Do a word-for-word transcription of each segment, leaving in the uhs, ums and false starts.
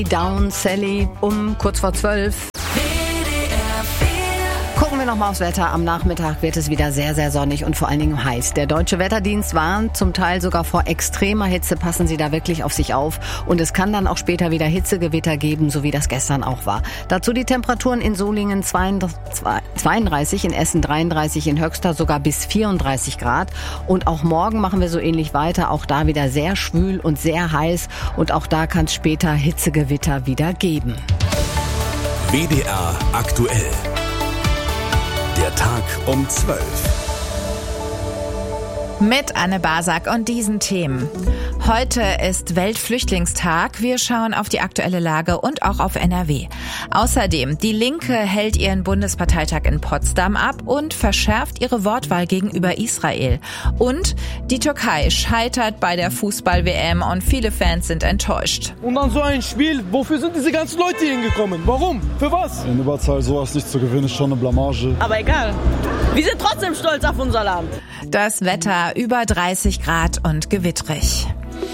Down Sally um kurz vor zwölf. Gucken wir noch mal aufs Wetter. Am Nachmittag wird es wieder sehr, sehr sonnig und vor allen Dingen heiß. Der Deutsche Wetterdienst warnt zum Teil sogar vor extremer Hitze. Passen Sie da wirklich auf sich auf. Und es kann dann auch später wieder Hitzegewitter geben, so wie das gestern auch war. Dazu die Temperaturen in Solingen zweiunddreißig, in Essen dreiunddreißig, in Höxter sogar bis vierunddreißig Grad. Und auch morgen machen wir so ähnlich weiter. Auch da wieder sehr schwül und sehr heiß. Und auch da kann es später Hitzegewitter wieder geben. W D R aktuell. Der Tag um zwölf. Mit Anne Basak und diesen Themen. Heute ist Weltflüchtlingstag. Wir schauen auf die aktuelle Lage und auch auf N R W. Außerdem, die Linke hält ihren Bundesparteitag in Potsdam ab und verschärft ihre Wortwahl gegenüber Israel. Und die Türkei scheitert bei der Fußball-W M und viele Fans sind enttäuscht. Und dann so ein Spiel, wofür sind diese ganzen Leute hier hingekommen? Warum? Für was? In Überzahl sowas nicht zu gewinnen, ist schon eine Blamage. Aber egal, wir sind trotzdem stolz auf unser Land. Das Wetter über dreißig Grad und gewittrig.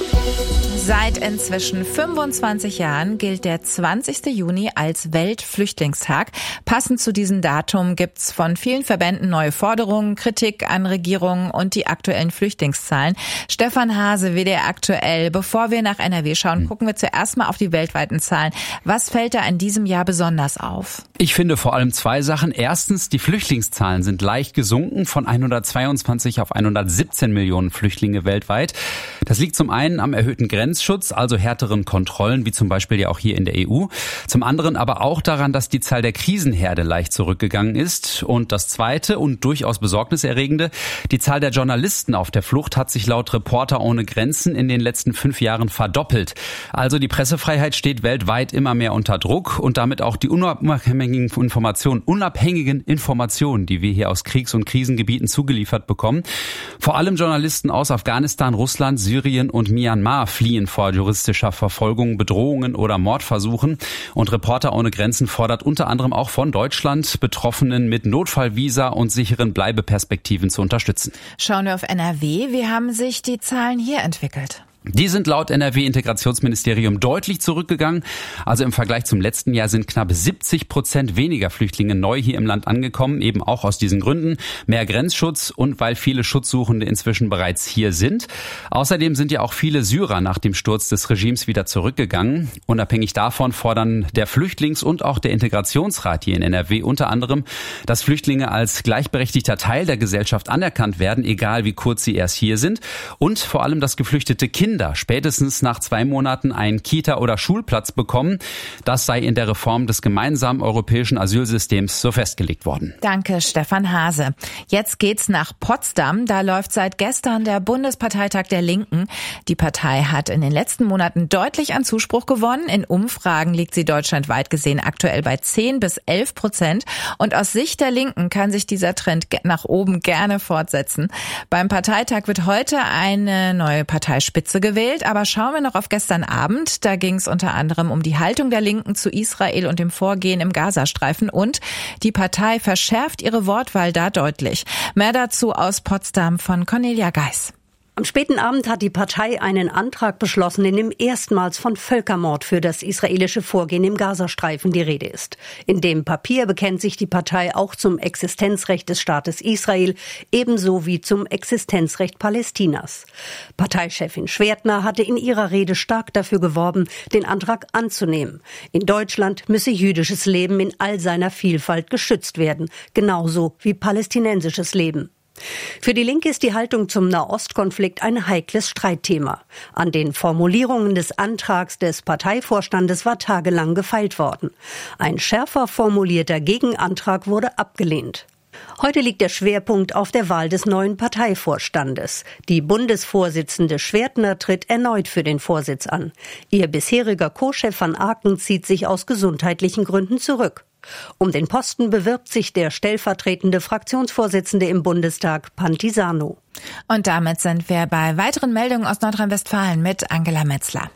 Seit inzwischen fünfundzwanzig Jahren gilt der zwanzigster Juni als Weltflüchtlingstag. Passend zu diesem Datum gibt's von vielen Verbänden neue Forderungen, Kritik an Regierungen und die aktuellen Flüchtlingszahlen. Stefan Hase, W D R aktuell. Bevor wir nach N R W schauen, gucken wir zuerst mal auf die weltweiten Zahlen. Was fällt da in diesem Jahr besonders auf? Ich finde vor allem zwei Sachen. Erstens, die Flüchtlingszahlen sind leicht gesunken von hundertzweiundzwanzig auf hundertsiebzehn Millionen Flüchtlinge weltweit. Das liegt zum einen am erhöhten Grenzschutz, also härteren Kontrollen, wie zum Beispiel ja auch hier in der E U. Zum anderen aber auch daran, dass die Zahl der Krisenherde leicht zurückgegangen ist. Und das Zweite und durchaus besorgniserregende, die Zahl der Journalisten auf der Flucht hat sich laut Reporter ohne Grenzen in den letzten fünf Jahren verdoppelt. Also die Pressefreiheit steht weltweit immer mehr unter Druck und damit auch die unabhängigen Informationen, unabhängigen Informationen, die wir hier aus Kriegs- und Krisengebieten zugeliefert bekommen. Vor allem Journalisten aus Afghanistan, Russland, Syrien und Myanmar fliehen vor juristischer Verfolgung, Bedrohungen oder Mordversuchen. Und Reporter ohne Grenzen fordert unter anderem auch von Deutschland, Betroffenen mit Notfallvisa und sicheren Bleibeperspektiven zu unterstützen. Schauen wir auf N R W. Wie haben sich die Zahlen hier entwickelt? Die sind laut N R W-Integrationsministerium deutlich zurückgegangen. Also im Vergleich zum letzten Jahr sind knapp siebzig Prozent weniger Flüchtlinge neu hier im Land angekommen, eben auch aus diesen Gründen. Mehr Grenzschutz und weil viele Schutzsuchende inzwischen bereits hier sind. Außerdem sind ja auch viele Syrer nach dem Sturz des Regimes wieder zurückgegangen. Unabhängig davon fordern der Flüchtlings- und auch der Integrationsrat hier in N R W unter anderem, dass Flüchtlinge als gleichberechtigter Teil der Gesellschaft anerkannt werden, egal wie kurz sie erst hier sind. Und vor allem, dass geflüchtete Kinder spätestens nach zwei Monaten einen Kita- oder Schulplatz bekommen. Das sei in der Reform des gemeinsamen europäischen Asylsystems so festgelegt worden. Danke, Stefan Hase. Jetzt geht's nach Potsdam. Da läuft seit gestern der Bundesparteitag der Linken. Die Partei hat in den letzten Monaten deutlich an Zuspruch gewonnen. In Umfragen liegt sie deutschlandweit gesehen aktuell bei zehn bis elf Prozent. Und aus Sicht der Linken kann sich dieser Trend nach oben gerne fortsetzen. Beim Parteitag wird heute eine neue Parteispitze gewählt, aber schauen wir noch auf gestern Abend. Da ging es unter anderem um die Haltung der Linken zu Israel und dem Vorgehen im Gazastreifen und die Partei verschärft ihre Wortwahl da deutlich. Mehr dazu aus Potsdam von Cornelia Geis. Am späten Abend hat die Partei einen Antrag beschlossen, in dem erstmals von Völkermord für das israelische Vorgehen im Gazastreifen die Rede ist. In dem Papier bekennt sich die Partei auch zum Existenzrecht des Staates Israel, ebenso wie zum Existenzrecht Palästinas. Parteichefin Schwertner hatte in ihrer Rede stark dafür geworben, den Antrag anzunehmen. In Deutschland müsse jüdisches Leben in all seiner Vielfalt geschützt werden, genauso wie palästinensisches Leben. Für die Linke ist die Haltung zum Nahostkonflikt ein heikles Streitthema. An den Formulierungen des Antrags des Parteivorstandes war tagelang gefeilt worden. Ein schärfer formulierter Gegenantrag wurde abgelehnt. Heute liegt der Schwerpunkt auf der Wahl des neuen Parteivorstandes. Die Bundesvorsitzende Schwertner tritt erneut für den Vorsitz an. Ihr bisheriger Co-Chef van Aken zieht sich aus gesundheitlichen Gründen zurück. Um den Posten bewirbt sich der stellvertretende Fraktionsvorsitzende im Bundestag, Pantisano. Und damit sind wir bei weiteren Meldungen aus Nordrhein-Westfalen mit Angela Metzler.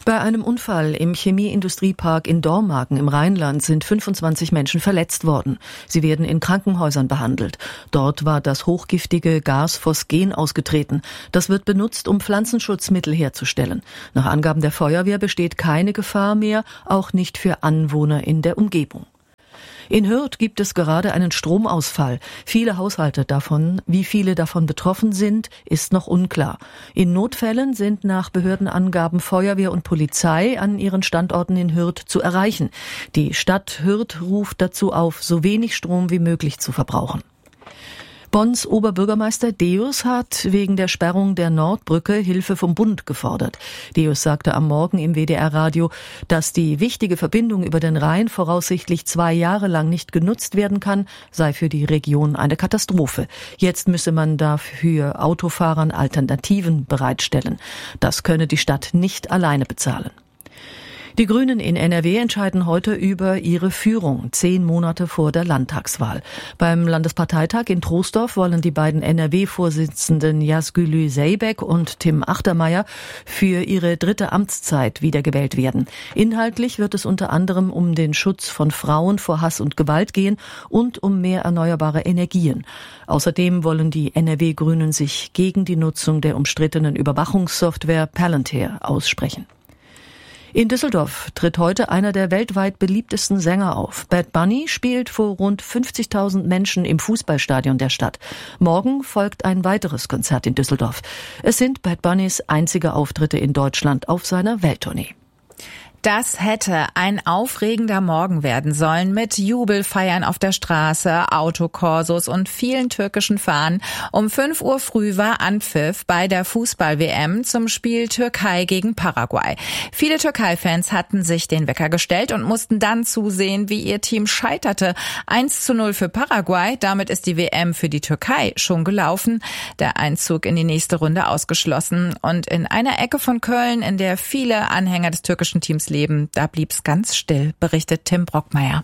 Bei einem Unfall im Chemieindustriepark in Dormagen im Rheinland sind fünfundzwanzig Menschen verletzt worden. Sie werden in Krankenhäusern behandelt. Dort war das hochgiftige Gas Phosgen ausgetreten. Das wird benutzt, um Pflanzenschutzmittel herzustellen. Nach Angaben der Feuerwehr besteht keine Gefahr mehr, auch nicht für Anwohner in der Umgebung. In Hürth gibt es gerade einen Stromausfall. Viele Haushalte davon, wie viele davon betroffen sind, ist noch unklar. In Notfällen sind nach Behördenangaben Feuerwehr und Polizei an ihren Standorten in Hürth zu erreichen. Die Stadt Hürth ruft dazu auf, so wenig Strom wie möglich zu verbrauchen. Bonns Oberbürgermeister Deus hat wegen der Sperrung der Nordbrücke Hilfe vom Bund gefordert. Deus sagte am Morgen im W D R-Radio, dass die wichtige Verbindung über den Rhein voraussichtlich zwei Jahre lang nicht genutzt werden kann, sei für die Region eine Katastrophe. Jetzt müsse man dafür Autofahrern Alternativen bereitstellen. Das könne die Stadt nicht alleine bezahlen. Die Grünen in N R W entscheiden heute über ihre Führung, zehn Monate vor der Landtagswahl. Beim Landesparteitag in Troisdorf wollen die beiden N R W-Vorsitzenden Yazgülü Zeybek und Tim Achtermeier für ihre dritte Amtszeit wiedergewählt werden. Inhaltlich wird es unter anderem um den Schutz von Frauen vor Hass und Gewalt gehen und um mehr erneuerbare Energien. Außerdem wollen die N R W-Grünen sich gegen die Nutzung der umstrittenen Überwachungssoftware Palantir aussprechen. In Düsseldorf tritt heute einer der weltweit beliebtesten Sänger auf. Bad Bunny spielt vor rund fünfzigtausend Menschen im Fußballstadion der Stadt. Morgen folgt ein weiteres Konzert in Düsseldorf. Es sind Bad Bunnys einzige Auftritte in Deutschland auf seiner Welttournee. Das hätte ein aufregender Morgen werden sollen mit Jubelfeiern auf der Straße, Autokorsos und vielen türkischen Fahnen. Um fünf Uhr früh war Anpfiff bei der Fußball-W M zum Spiel Türkei gegen Paraguay. Viele Türkei-Fans hatten sich den Wecker gestellt und mussten dann zusehen, wie ihr Team scheiterte. eins zu null für Paraguay, damit ist die W M für die Türkei schon gelaufen. Der Einzug in die nächste Runde ausgeschlossen. Und in einer Ecke von Köln, in der viele Anhänger des türkischen Teams leben, da blieb's ganz still, berichtet Tim Brockmeier.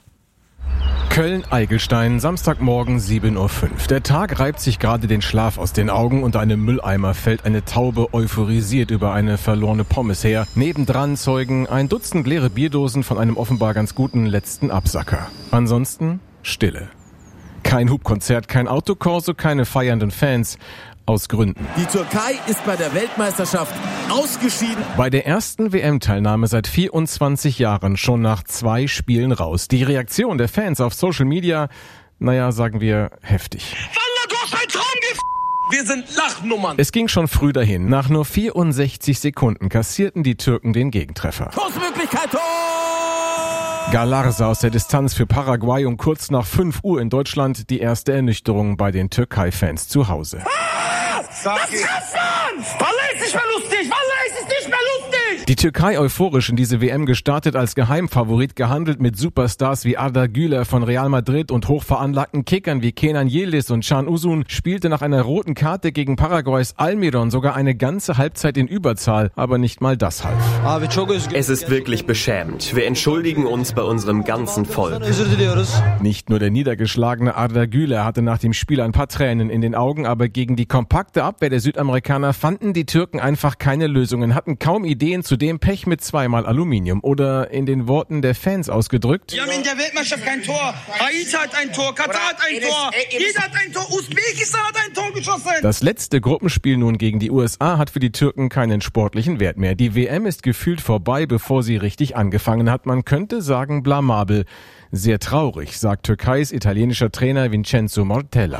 Köln-Eigelstein, Samstagmorgen sieben Uhr fünf. Der Tag reibt sich gerade den Schlaf aus den Augen. Unter einem Mülleimer fällt eine Taube euphorisiert über eine verlorene Pommes her. Nebendran zeugen ein Dutzend leere Bierdosen von einem offenbar ganz guten letzten Absacker. Ansonsten Stille. Kein Hubkonzert, kein Autokorso, keine feiernden Fans. Aus Gründen. Die Türkei ist bei der Weltmeisterschaft ausgeschieden. Bei der ersten W M-Teilnahme seit vierundzwanzig Jahren schon nach zwei Spielen raus. Die Reaktion der Fans auf Social Media, naja, sagen wir, heftig. Wallah, du hast ein Traumgift! Wir sind Lachnummern. Es ging schon früh dahin. Nach nur vierundsechzig Sekunden kassierten die Türken den Gegentreffer. Kursmöglichkeit, Tor! Galarza aus der Distanz für Paraguay um kurz nach fünf Uhr in Deutschland die erste Ernüchterung bei den Türkei-Fans zu Hause. Ah, das schaffst man! Wallah, ist nicht mehr lustig! Wallah, ist es nicht mehr lustig! Die Türkei euphorisch in diese W M gestartet, als Geheimfavorit gehandelt mit Superstars wie Arda Güler von Real Madrid und hochveranlagten Kickern wie Kenan Yildiz und Can Uzun, spielte nach einer roten Karte gegen Paraguays Almiron sogar eine ganze Halbzeit in Überzahl, aber nicht mal das half. Es ist wirklich beschämend. Wir entschuldigen uns bei unserem ganzen Volk. Nicht nur der niedergeschlagene Arda Güler hatte nach dem Spiel ein paar Tränen in den Augen, aber gegen die kompakte Abwehr der Südamerikaner fanden die Türken einfach keine Lösungen, hatten kaum Ideen, zudem Pech mit zweimal Aluminium. Oder in den Worten der Fans ausgedrückt: Wir haben in der Weltmeisterschaft kein Tor. Haiti hat ein Tor, Katar hat ein Tor, jeder hat ein Tor, Usbekistan hat ein Tor geschossen. Das letzte Gruppenspiel nun gegen die U S A hat für die Türken keinen sportlichen Wert mehr. Die W M ist gefühlt vorbei, bevor sie richtig angefangen hat. Man könnte sagen blamabel. Sehr traurig, sagt Türkeis italienischer Trainer Vincenzo Montella.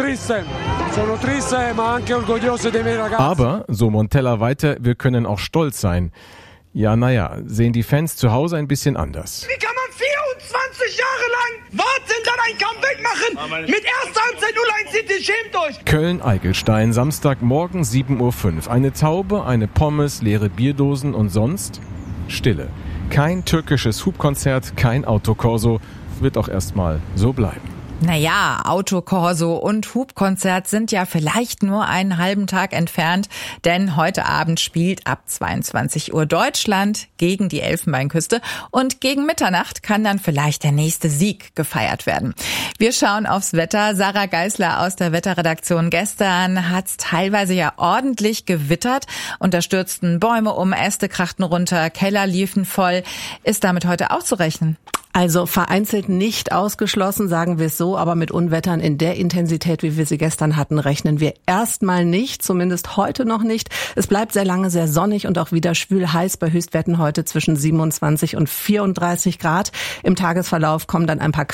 Aber, so Montella weiter, wir können auch stolz sein. Ja, naja, sehen die Fans zu Hause ein bisschen anders. Wie kann man vierundzwanzig Jahre lang warten, dann ein Comeback machen? Mit erster Halbzeit null eins City, schämt euch! Köln-Eigelstein, Samstagmorgen sieben Uhr fünf. Eine Taube, eine Pommes, leere Bierdosen und sonst Stille. Kein türkisches Hubkonzert, kein Autokorso, wird auch erstmal so bleiben. Naja, Autokorso und Hubkonzert sind ja vielleicht nur einen halben Tag entfernt, denn heute Abend spielt ab zweiundzwanzig Uhr Deutschland gegen die Elfenbeinküste und gegen Mitternacht kann dann vielleicht der nächste Sieg gefeiert werden. Wir schauen aufs Wetter. Sarah Geisler aus der Wetterredaktion. Gestern hat's teilweise ja ordentlich gewittert und da stürzten Bäume um, Äste krachten runter, Keller liefen voll. Ist damit heute auch zu rechnen? Also vereinzelt nicht ausgeschlossen, sagen wir es so, aber mit Unwettern in der Intensität, wie wir sie gestern hatten, rechnen wir erstmal nicht, zumindest heute noch nicht. Es bleibt sehr lange sehr sonnig und auch wieder schwül heiß bei Höchstwerten heute zwischen siebenundzwanzig und vierunddreißig Grad. Im Tagesverlauf kommen dann ein paar